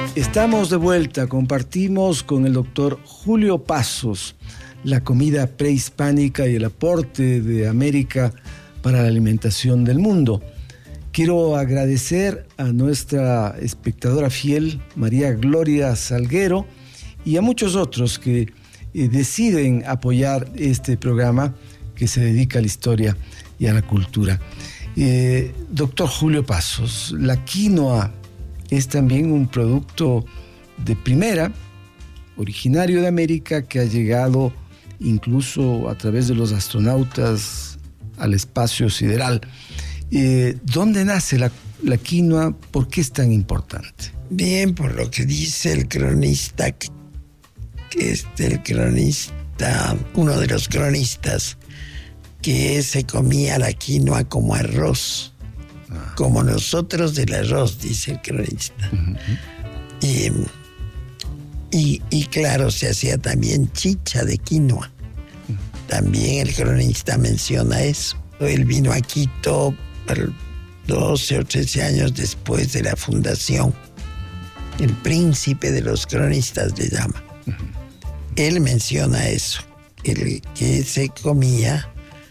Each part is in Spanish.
Estamos de vuelta, compartimos con el doctor Julio Pasos la comida prehispánica y el aporte de América para la alimentación del mundo. Quiero agradecer a nuestra espectadora fiel, María Gloria Salguero, y a muchos otros que deciden apoyar este programa que se dedica a la historia y a la cultura. Doctor Julio Pasos, la quinoa es también un producto de primera, originario de América, que ha llegado incluso a través de los astronautas al espacio sideral. ¿Dónde nace la quinoa? ¿Por qué es tan importante? Bien, por lo que dice el cronista, uno de los cronistas, que se comía la quinoa como arroz, como nosotros del arroz, dice el cronista. Uh-huh. Y claro, se hacía también chicha de quinoa. También el cronista menciona eso. Él vino a Quito 12 o 13 años después de la fundación. El príncipe de los cronistas le llama. Uh-huh. Él menciona eso, que se comía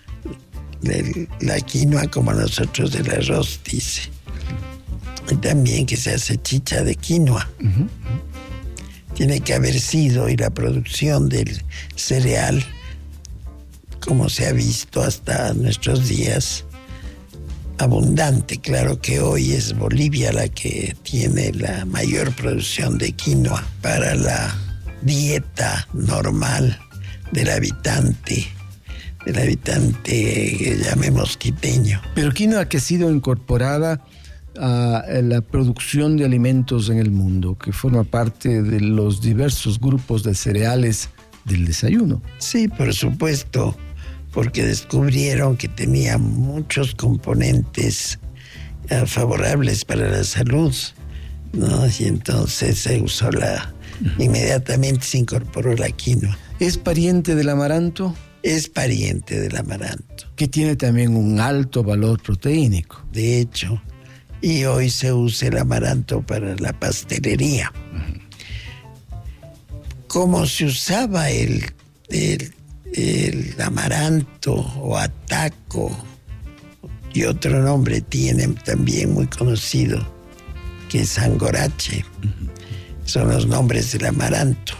la quinoa como nosotros del arroz, dice. Y también que se hace chicha de quinoa. Uh-huh. Tiene que haber sido, y la producción del cereal, como se ha visto hasta nuestros días, abundante. Claro que hoy es Bolivia la que tiene la mayor producción de quinoa para la dieta normal del habitante, llamemos quiteño. Pero quinoa que ha sido incorporada a la producción de alimentos en el mundo, que forma parte de los diversos grupos de cereales del desayuno. Sí, por supuesto, porque descubrieron que tenía muchos componentes favorables para la salud, ¿no? Y entonces se usó inmediatamente se incorporó la quinoa. ¿Es pariente del amaranto? Es pariente del amaranto. Que tiene también un alto valor proteínico. De hecho, y hoy se usa el amaranto para la pastelería. Uh-huh. Como se usaba el amaranto o ataco, y otro nombre tiene también muy conocido, que es angorache. Uh-huh. Son los nombres del amaranto.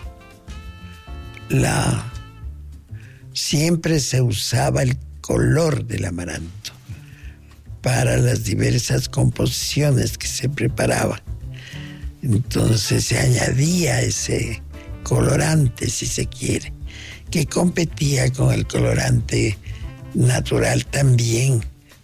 Siempre se usaba el color del amaranto para las diversas composiciones que se preparaban. Entonces se añadía ese colorante, si se quiere, que competía con el colorante natural también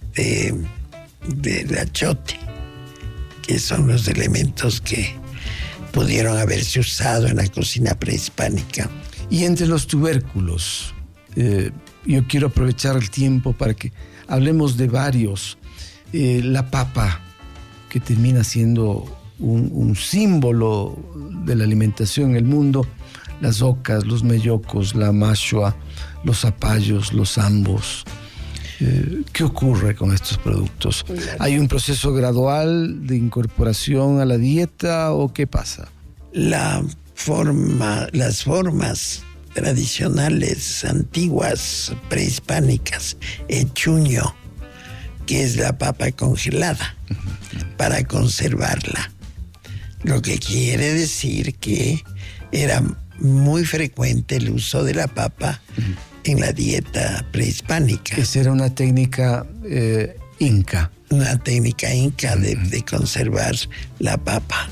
del achote, que son los elementos que pudieron haberse usado en la cocina prehispánica. Y entre los tubérculos, yo quiero aprovechar el tiempo para que hablemos de varios. La papa, que termina siendo un símbolo de la alimentación en el mundo, las ocas, los mellocos, la mashua, los zapallos, los ambos. ¿Qué ocurre con estos productos? ¿Hay un proceso gradual de incorporación a la dieta o qué pasa? Las formas tradicionales, antiguas, prehispánicas, el chuño, que es la papa congelada, para conservarla. Lo que quiere decir que era muy frecuente el uso de la papa en la dieta prehispánica. Esa era una técnica inca. Una técnica inca de conservar la papa.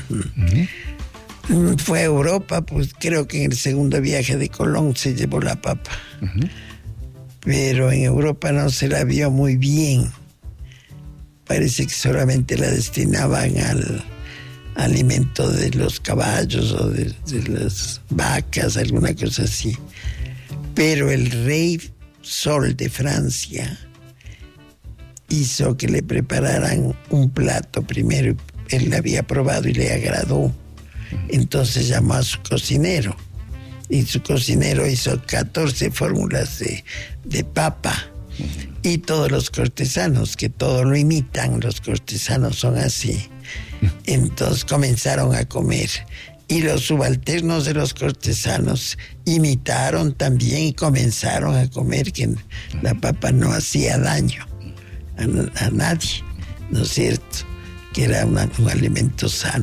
Fue a Europa, pues creo que en el segundo viaje de Colón se llevó la papa. Pero en Europa no se la vio muy bien. Parece que solamente la destinaban al alimento de los caballos o de las vacas, alguna cosa así. Pero el rey Sol de Francia hizo que le prepararan un plato primero. Él la había probado y le agradó. Entonces llamó a su cocinero. Y su cocinero hizo 14 fórmulas de papa. Y todos los cortesanos, que todo lo imitan, los cortesanos son así, Entonces comenzaron a comer. Y los subalternos de los cortesanos imitaron también y comenzaron a comer, que la papa no hacía daño a nadie, ¿no es cierto? Que era un alimento sano.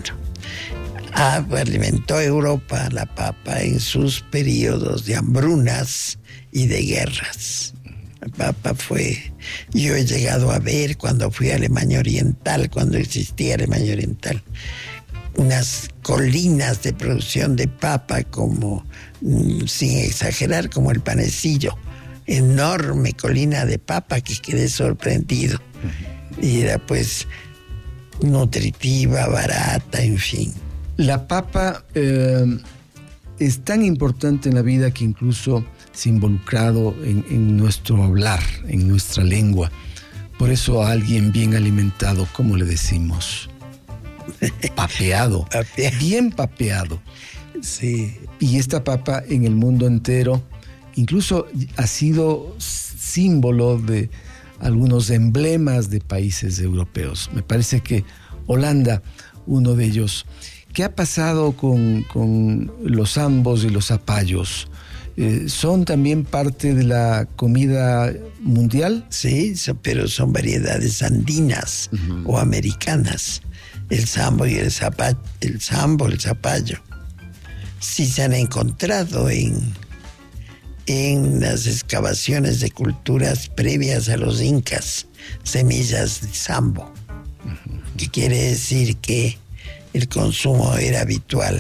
Alimentó a Europa la papa en sus periodos de hambrunas y de guerras. La papa yo he llegado a ver cuando fui a Alemania Oriental, cuando existía Alemania Oriental, unas colinas de producción de papa como, sin exagerar, como el Panecillo. Enorme colina de papa que quedé sorprendido. Y era pues nutritiva, barata, en fin. La papa es tan importante en la vida que incluso se ha involucrado en nuestro hablar, en nuestra lengua. Por eso a alguien bien alimentado, ¿cómo le decimos? Papeado. Bien papeado. Sí. Y esta papa en el mundo entero incluso ha sido símbolo de algunos emblemas de países europeos. Me parece que Holanda, uno de ellos. ¿Qué ha pasado con los zambos y los zapallos? ¿Son también parte de la comida mundial? Sí, pero son variedades andinas o americanas. El zambo y el zapallo. Sí se han encontrado en las excavaciones de culturas previas a los incas, semillas de zambo, que quiere decir que el consumo era habitual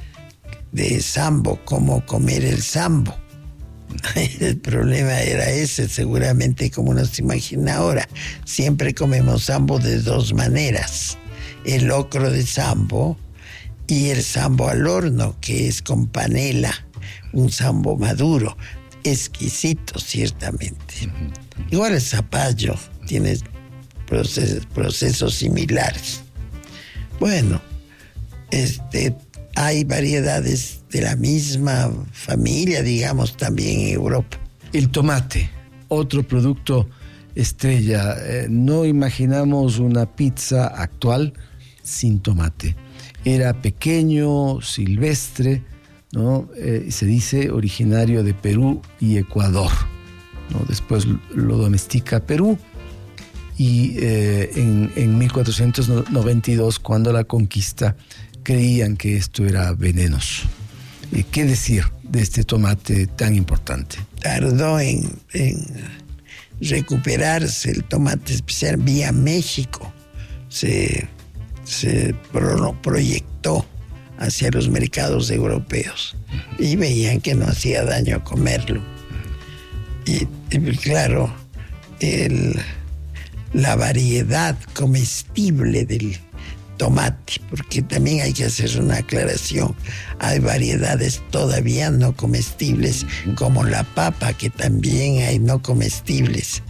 de zambo, como comer el zambo. El problema era ese, seguramente, como nos imagina ahora. Siempre comemos zambo de dos maneras: el locro de zambo y el zambo al horno, que es con panela, un zambo maduro, exquisito ciertamente. Igual el zapallo tiene procesos similares. Bueno, hay variedades de la misma familia, digamos, también en Europa. El tomate, otro producto estrella. No imaginamos una pizza actual sin tomate. Era pequeño, silvestre, ¿no? Se dice originario de Perú y Ecuador, ¿no? Después lo domestica Perú. Y en 1492, cuando la conquista, creían que esto era venenoso. ¿Qué decir de este tomate tan importante? Tardó en recuperarse el tomate, especial vía México. Se proyectó hacia los mercados europeos y veían que no hacía daño comerlo. Y claro, la variedad comestible del tomate, porque también hay que hacer una aclaración. Hay variedades todavía no comestibles, como la papa, que también hay no comestibles.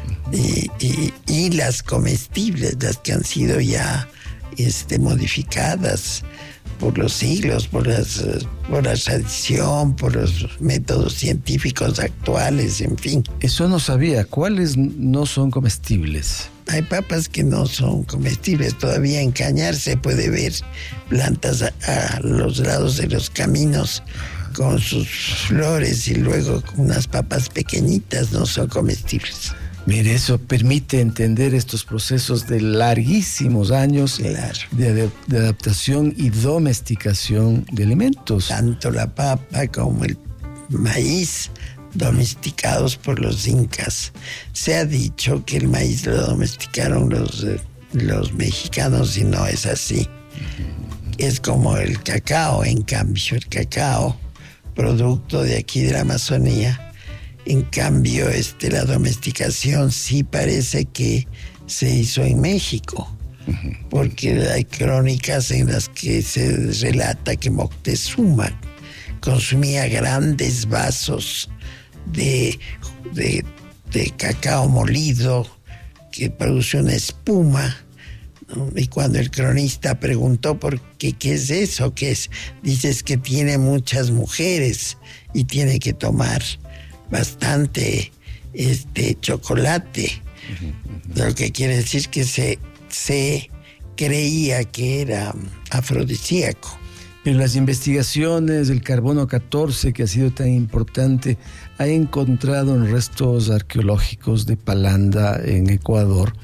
Y las comestibles, las que han sido ya modificadas por los siglos, por la tradición, por los métodos científicos actuales, en fin. Eso no sabía. ¿Cuáles no son comestibles? Hay papas que no son comestibles. Todavía en Cañar se puede ver plantas a los lados de los caminos con sus flores, y luego unas papas pequeñitas no son comestibles. Mire, eso permite entender estos procesos de larguísimos años, claro, de adaptación y domesticación de alimentos. Tanto la papa como el maíz, domesticados por los incas. Se ha dicho que el maíz lo domesticaron los mexicanos, y no es así. Es como el cacao, en cambio. El cacao, producto de aquí de la Amazonía, en cambio, la domesticación sí parece que se hizo en México, porque hay crónicas en las que se relata que Moctezuma consumía grandes vasos de cacao molido que produce una espuma, ¿no? Y cuando el cronista preguntó por qué es eso, ¿qué es? Dices que tiene muchas mujeres y tiene que tomar bastante chocolate. Lo que quiere decir que se creía que era afrodisíaco. En las investigaciones del carbono 14, que ha sido tan importante, ha encontrado en restos arqueológicos de Palanda, en Ecuador,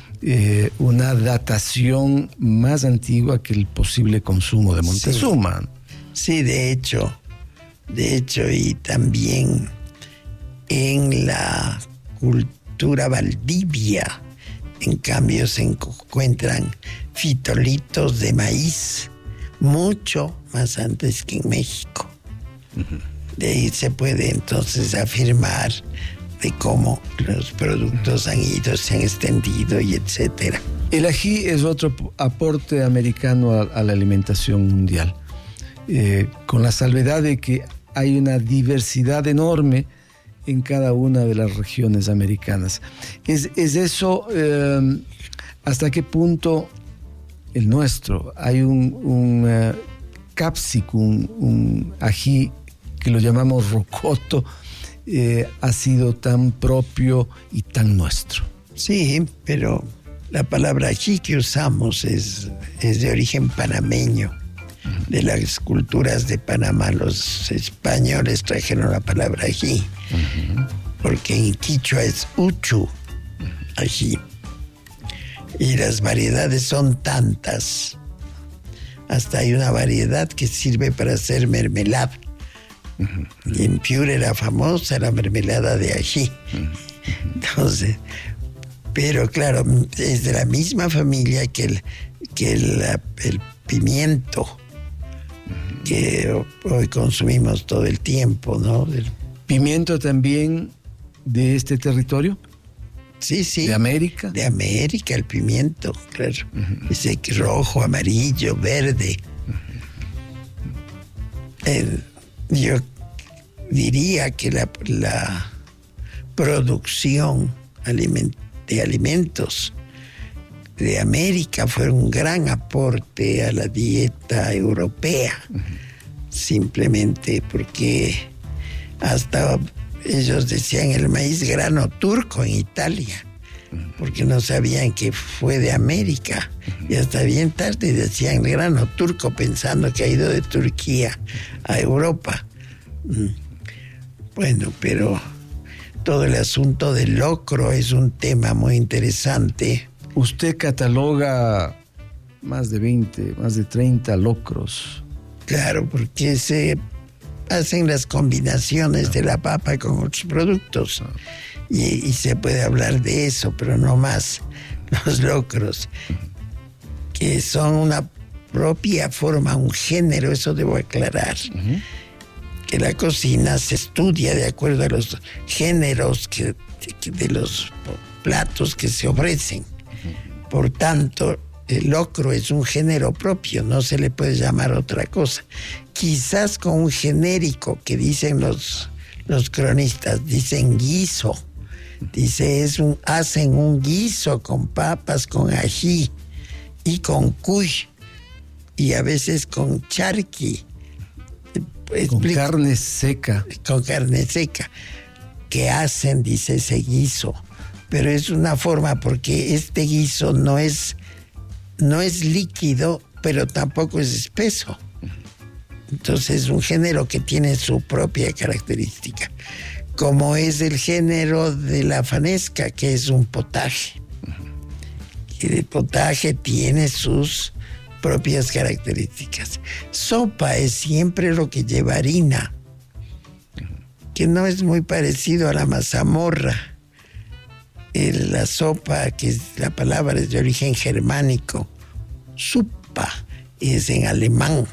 una datación más antigua que el posible consumo de Montezuma. Sí, de hecho, y también en la cultura valdivia, en cambio, se encuentran fitolitos de maíz mucho más antes que en México. De ahí se puede entonces afirmar de cómo los productos se han extendido y etcétera. El ají es otro aporte americano a la alimentación mundial, con la salvedad de que hay una diversidad enorme en cada una de las regiones americanas. ¿Es eso hasta qué punto el nuestro? Hay un capsicum, un ají que lo llamamos rocoto, ha sido tan propio y tan nuestro. Sí, pero la palabra ají que usamos es de origen panameño, de las culturas de Panamá. Los españoles trajeron la palabra ají, porque en quichua es uchu, ají. Y las variedades son tantas. Hasta hay una variedad que sirve para hacer mermelada. Y en Piura era famosa la mermelada de ají. Entonces, pero claro, es de la misma familia que el pimiento que hoy consumimos todo el tiempo, ¿no? ¿Pimiento también de este territorio? Sí. ¿De América? De América, el pimiento, claro. Ese rojo, amarillo, verde. Yo diría que la producción de alimentos de América fue un gran aporte a la dieta europea, simplemente porque hasta ellos decían el maíz grano turco en Italia, porque no sabían que fue de América, y hasta bien tarde decían grano turco pensando que ha ido de Turquía a Europa. Bueno, pero todo el asunto del locro es un tema muy interesante. Usted cataloga más de 20, más de 30 locros. Claro, porque se hacen las combinaciones de la papa con otros productos. Y se puede hablar de eso, pero no más. Los locros, que son una propia forma, un género, eso debo aclarar. Que la cocina se estudia de acuerdo a los géneros de los platos que se ofrecen. Por tanto, el locro es un género propio, no se le puede llamar otra cosa. Quizás con un genérico que dicen los cronistas, dicen guiso. Dice, hacen un guiso con papas, con ají y con cuy, y a veces con charqui. Con carne seca. Con carne seca. Que hacen, dice, ese guiso. Pero es una forma, porque este guiso no es líquido, pero tampoco es espeso. Entonces es un género que tiene su propia característica. Como es el género de la fanesca, que es un potaje. Y el potaje tiene sus propias características. Sopa es siempre lo que lleva harina, que no es muy parecido a la mazamorra. La sopa, la palabra es de origen germánico. Supa es en alemán.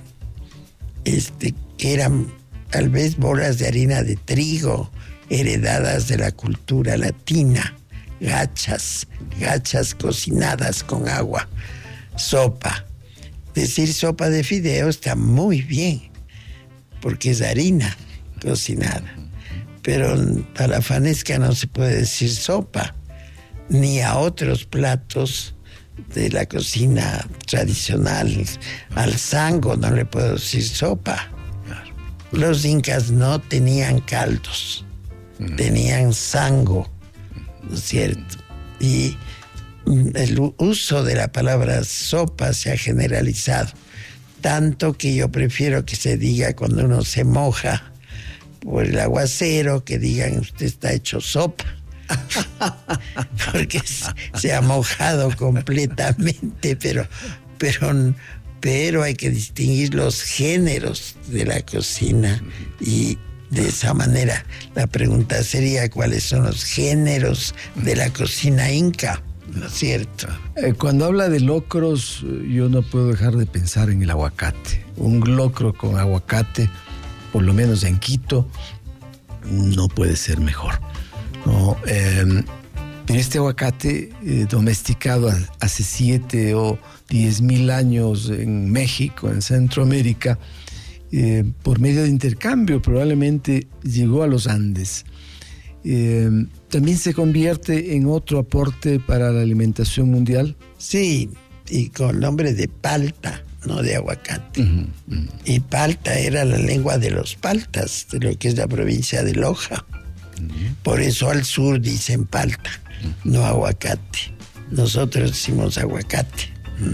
Que eran tal vez bolas de harina de trigo heredadas de la cultura latina. Gachas cocinadas con agua. Sopa. Decir sopa de fideo está muy bien, porque es harina cocinada. Pero a la fanesca no se puede decir sopa, ni a otros platos de la cocina tradicional. Al sango no le puedo decir sopa. Los incas no tenían caldos, tenían sango, ¿no es cierto? Y el uso de la palabra sopa se ha generalizado, tanto que yo prefiero que se diga cuando uno se moja por el aguacero, que digan usted está hecho sopa, porque se ha mojado completamente, pero hay que distinguir los géneros de la cocina, y de esa manera la pregunta sería ¿cuáles son los géneros de la cocina inca? ¿No es cierto? Cuando habla de locros, yo no puedo dejar de pensar en el aguacate. Un locro con aguacate, por lo menos en Quito, no puede ser mejor, ¿no? Pero este aguacate domesticado hace 7 o 10,000 años en México, en Centroamérica, por medio de intercambio probablemente llegó a los Andes. ¿También se convierte en otro aporte para la alimentación mundial? Sí, y con nombre de palta, no de aguacate. Y palta era la lengua de los paltas, de lo que es la provincia de Loja. Por eso al sur dicen palta, no aguacate. Nosotros decimos aguacate.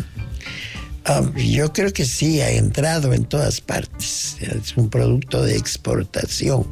Yo creo que sí, ha entrado en todas partes. Es un producto de exportación.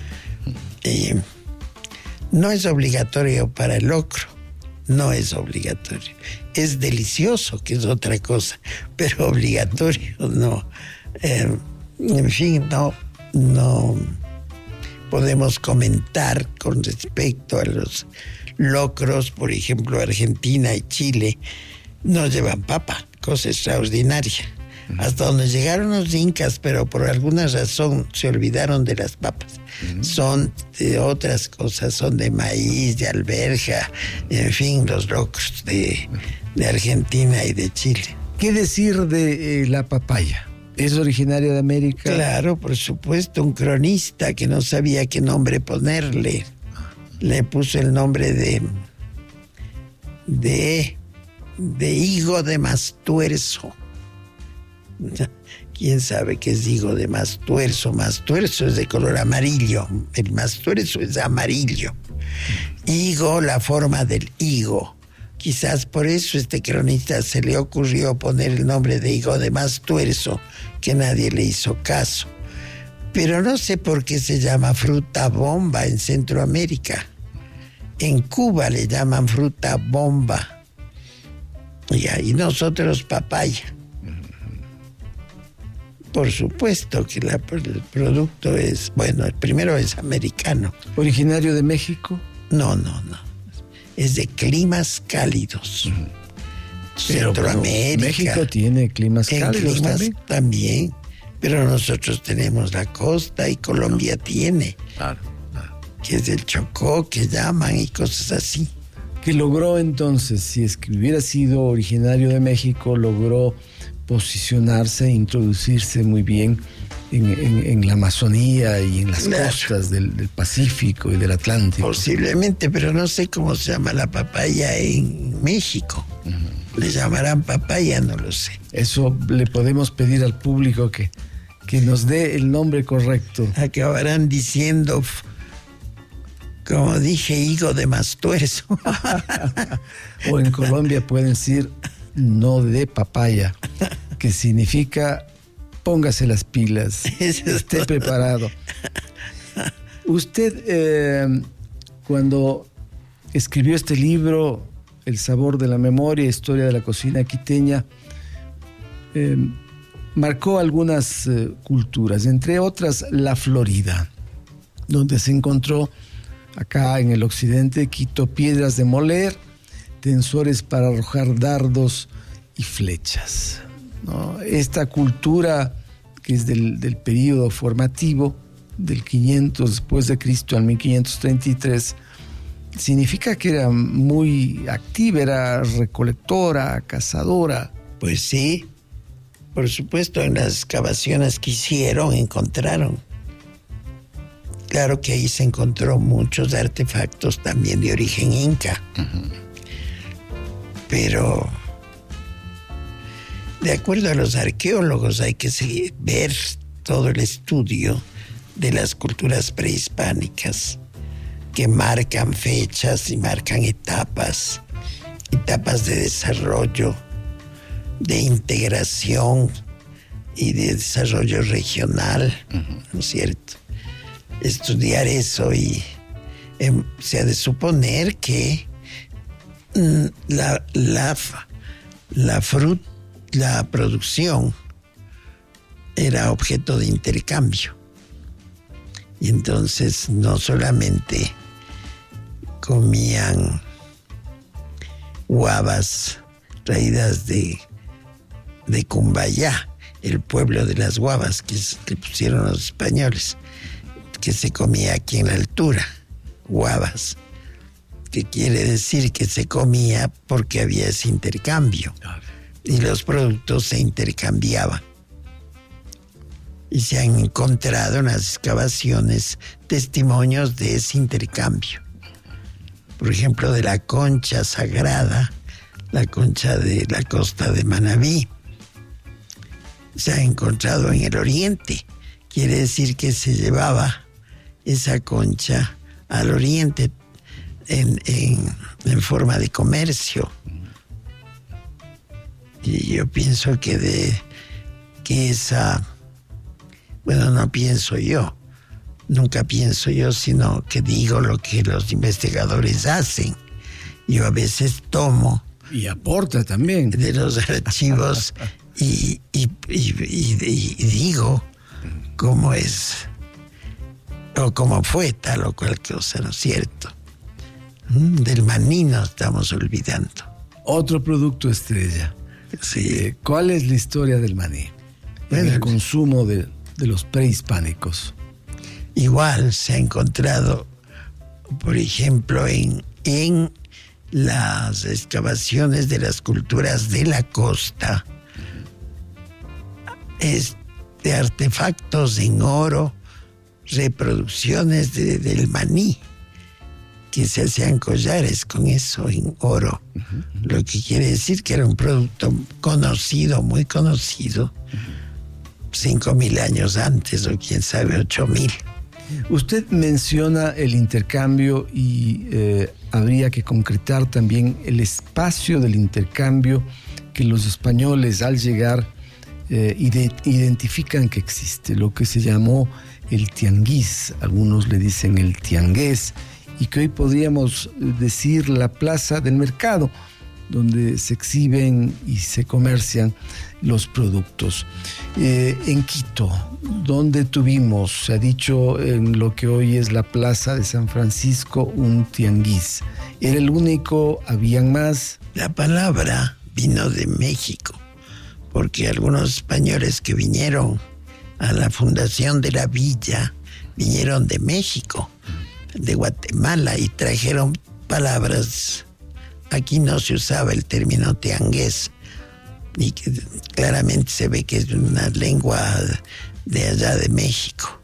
No es obligatorio para el locro. No es obligatorio. Es delicioso, que es otra cosa, pero obligatorio no. En fin, no podemos comentar con respecto a los locros. Por ejemplo, Argentina y Chile no llevan papa, cosa extraordinaria. Hasta donde llegaron los incas, pero por alguna razón se olvidaron de las papas. Son de otras cosas, son de maíz, de alberja, en fin, los locros de Argentina y de Chile. ¿Qué decir de la papaya? ¿Es originaria de América? Claro, por supuesto, un cronista que no sabía qué nombre ponerle, le puso el nombre de higo de mastuerzo. ¿Quién sabe qué es higo de mastuerzo? Mastuerzo es de color amarillo, el mastuerzo es amarillo. Higo, la forma del higo. Quizás por eso este cronista se le ocurrió poner el nombre de higo de mastuerzo, que nadie le hizo caso. Pero no sé por qué se llama fruta bomba en Centroamérica. En Cuba le llaman fruta bomba. Y nosotros papaya. Por supuesto que el producto es, bueno, el primero es americano. ¿Originario de México? No. Es de climas cálidos. Centroamérica. México tiene climas cálidos también. Pero nosotros tenemos la costa y Colombia tiene. Claro. Que es el Chocó, que llaman y cosas así. ¿Qué logró entonces? Si es que hubiera sido originario de México, logró posicionarse, introducirse muy bien en la Amazonía y en las costas del Pacífico y del Atlántico. Posiblemente, pero no sé cómo se llama la papaya en México. ¿Le llamarán papaya? No lo sé. Eso le podemos pedir al público que nos dé el nombre correcto. Acabarán diciendo, como dije, higo de mastuerzo. O en Colombia pueden decir no de papaya, que significa póngase las pilas, esté preparado. Usted, cuando escribió este libro, El sabor de la memoria, historia de la cocina quiteña, marcó algunas culturas, entre otras la Florida, donde se encontró acá en el occidente de Quito piedras de moler, tensores para arrojar dardos y flechas, ¿no? Esta cultura que es del periodo formativo del 500 después de Cristo al 1533 significa que era muy activa, era recolectora, cazadora. Pues sí, por supuesto, en las excavaciones que hicieron encontraron. Claro que ahí se encontró muchos artefactos también de origen inca. Pero de acuerdo a los arqueólogos hay que ver todo el estudio de las culturas prehispánicas que marcan fechas y marcan etapas etapas de desarrollo, de integración y de desarrollo regional, ¿no es cierto? Estudiar eso y se ha de suponer que la producción era objeto de intercambio. Y entonces no solamente comían guavas traídas de Cumbayá, el pueblo de las guavas que le pusieron los españoles, que se comía aquí en la altura, guavas, que quiere decir que se comía porque había ese intercambio y los productos se intercambiaban. Y se han encontrado en las excavaciones testimonios de ese intercambio. Por ejemplo, de la concha sagrada, la concha de la costa de Manabí, se ha encontrado en el oriente. Quiere decir que se llevaba esa concha al oriente en forma de comercio. Y yo pienso que esa... Bueno, no pienso yo, nunca pienso yo, sino que digo lo que los investigadores hacen. Yo a veces tomo... Y aporta también. De los archivos y digo cómo es, o cómo fue tal o cual cosa, ¿no es cierto? Del maní nos estamos olvidando. Otro producto estrella. Sí. ¿Cuál es la historia del maní? Bueno, el consumo de los prehispánicos. Igual se ha encontrado, por ejemplo, en las excavaciones de las culturas de la costa, de artefactos en oro, reproducciones del maní, que se hacían collares con eso en oro, lo que quiere decir que era un producto conocido, muy conocido, 5.000 años antes, o quién sabe, 8.000. Usted menciona el intercambio y habría que concretar también el espacio del intercambio que los españoles al llegar identifican que existe, lo que se llamó el tianguís, algunos le dicen el tiangués, y que hoy podríamos decir la plaza del mercado, donde se exhiben y se comercian los productos. En Quito, donde tuvimos, se ha dicho en lo que hoy es la Plaza de San Francisco, un tianguís. ¿Era el único? ¿Habían más? La palabra vino de México, porque algunos españoles que vinieron a la fundación de la villa vinieron de México, de Guatemala, y trajeron palabras. Aquí no se usaba el término tiangués, y que claramente se ve que es una lengua de allá de México.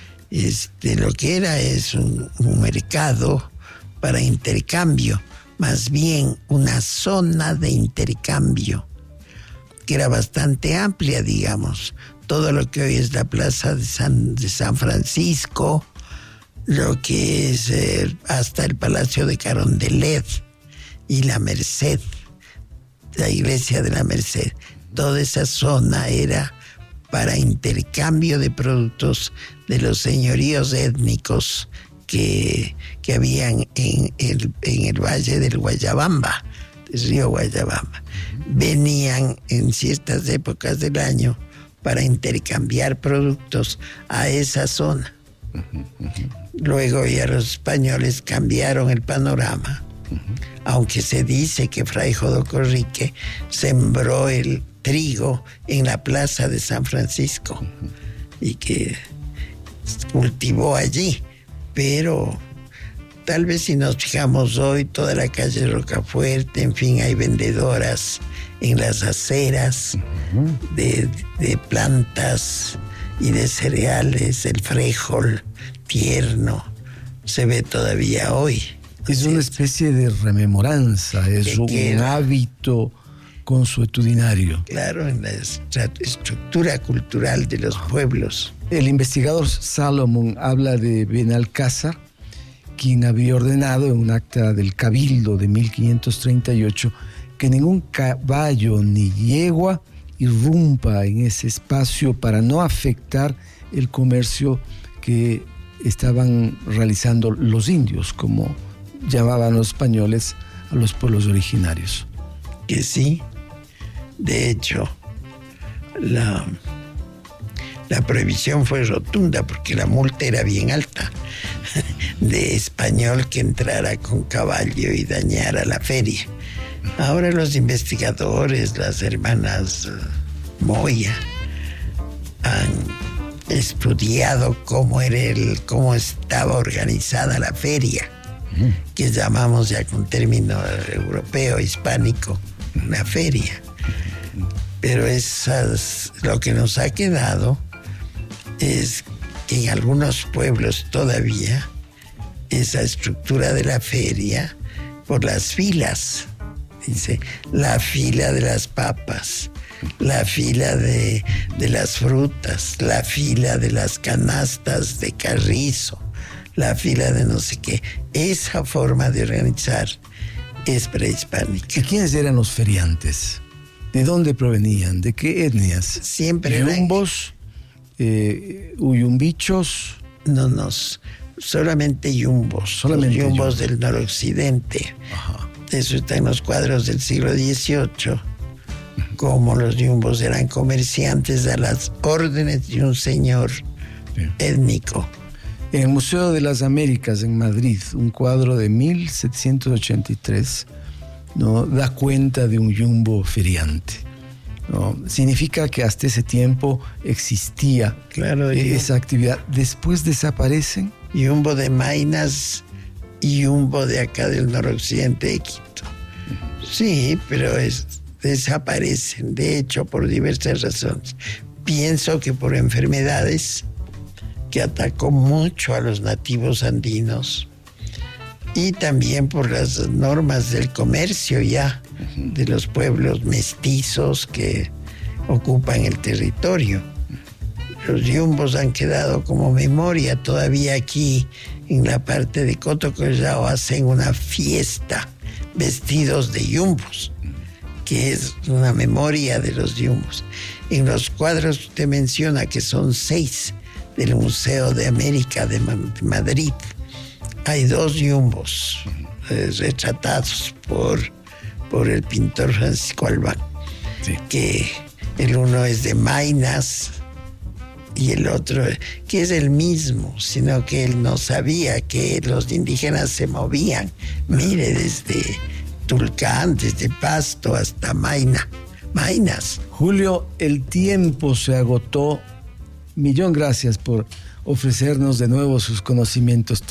Lo que era es un mercado para intercambio, más bien una zona de intercambio, que era bastante amplia, digamos. Todo lo que hoy es la Plaza de San Francisco, lo que es hasta el Palacio de Carondelet y la Merced, la iglesia de la Merced. Toda esa zona era para intercambio de productos de los señoríos étnicos que habían en el valle del Guayabamba, del río Guayabamba. Venían en ciertas épocas del año para intercambiar productos a esa zona. Luego ya los españoles cambiaron el panorama, aunque se dice que Fray Jodocorrique sembró el trigo en la plaza de San Francisco y que cultivó allí, pero tal vez si nos fijamos hoy, toda la calle Rocafuerte, en fin, hay vendedoras en las aceras de plantas y de cereales, el frijol tierno se ve todavía hoy. Es una especie de rememoranza, es un hábito consuetudinario. Claro, en la estructura cultural de los pueblos. El investigador Salomón habla de Benalcázar, quien había ordenado en un acta del Cabildo de 1538 que ningún caballo ni yegua irrumpa en ese espacio para no afectar el comercio que estaban realizando los indios, como llamaban los españoles a los pueblos originarios. Que sí, de hecho, la prohibición fue rotunda porque la multa era bien alta de español que entrara con caballo y dañara la feria. Ahora los investigadores, las hermanas Moya, han estudiado cómo estaba organizada la feria, que llamamos ya con término europeo, hispánico, una feria. Pero lo que nos ha quedado es que en algunos pueblos todavía esa estructura de la feria por las filas. Dice, la fila de las papas, la fila de las frutas, la fila de las canastas de carrizo, la fila de no sé qué. Esa forma de organizar es prehispánica. ¿Y quiénes eran los feriantes? ¿De dónde provenían? ¿De qué etnias? Siempre ¿Yumbos? ¿Uyumbichos? No, solamente yumbos. Solamente los yumbos yumbos del noroccidente. Ajá. Eso está en los cuadros del siglo XVIII. Como los yumbos eran comerciantes a las órdenes de un señor étnico. En el Museo de las Américas en Madrid, un cuadro de 1783, ¿no?, da cuenta de un yumbo feriante, ¿no? Significa que hasta ese tiempo existía esa actividad. Después desaparecen. Yumbo de Maynas y yumbo de acá del noroccidente de Quito. Sí, pero desaparecen, de hecho, por diversas razones. Pienso que por enfermedades que atacó mucho a los nativos andinos y también por las normas del comercio ya de los pueblos mestizos que ocupan el territorio. Los yumbos han quedado como memoria. Todavía aquí en la parte de Cotocollao hacen una fiesta vestidos de yumbos, que es una memoria de los yumbos. En los cuadros usted menciona que son 6 del Museo de América de Madrid. Hay 2 yumbos retratados por el pintor Francisco Albán, que el uno es de Maynas y el otro, que es el mismo, sino que él no sabía que los indígenas se movían. Mire, desde Tulcán, desde Pasto hasta Maynas. Julio, el tiempo se agotó. Millón gracias por ofrecernos de nuevo sus conocimientos.